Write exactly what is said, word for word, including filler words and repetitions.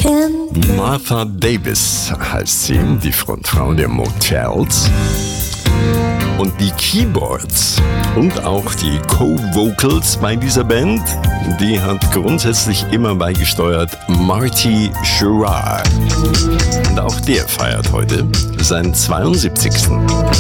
Martha Davis heißt sie, die Frontfrau der Motels. Und die Keyboards und auch die Co-Vocals bei dieser Band, die hat grundsätzlich immer beigesteuert Marty Sherrard. Und auch der feiert heute seinen zweiundsiebzigsten